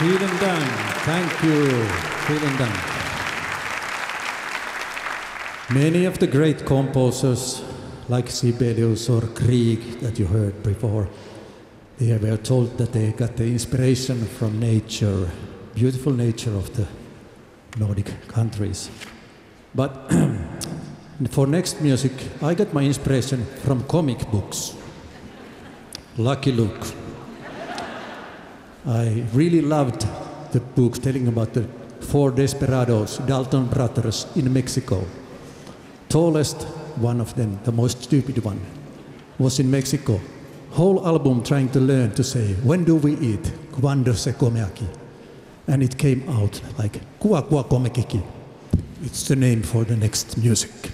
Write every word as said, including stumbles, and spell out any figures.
Vielen Dank. Thank you. Vielen Dank. Many of the great composers, like Sibelius or Grieg that you heard before, they were told that they got the inspiration from nature, beautiful nature of the Nordic countries. But for next music, I got my inspiration from comic books. Lucky Luke. I really loved the book telling about the four desperados, Dalton brothers in Mexico. Tallest one of them, the most stupid one, was in Mexico. Whole album trying to learn to say, when do we eat? Cuando se come aquí? And it came out like, Kua kua come kiki. It's the name for the next music.